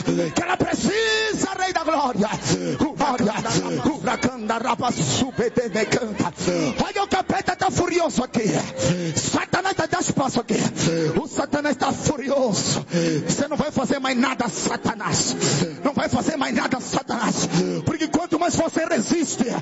que ela precisa, Rei da Glória. Olha, o capeta está furioso aqui. Satanás está dando espaço aqui. O Satanás está furioso. Você não vai fazer mais nada, Satanás. Não vai fazer mais nada, Satanás. Porque quanto mais você resiste,